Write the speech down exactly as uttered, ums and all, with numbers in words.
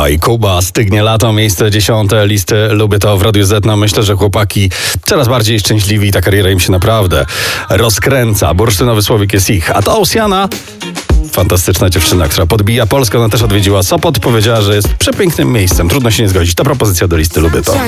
Oj, Kuba, stygnie lato, miejsce dziesiąte listy Lubię to w Radiu Z. No myślę, że chłopaki coraz bardziej szczęśliwi i ta kariera im się naprawdę rozkręca. Bursztynowy słowik jest ich. A to Oceana, fantastyczna dziewczyna, która podbija Polskę. Ona też odwiedziła Sopot, powiedziała, że jest przepięknym miejscem. Trudno się nie zgodzić. To propozycja do listy Lubię to.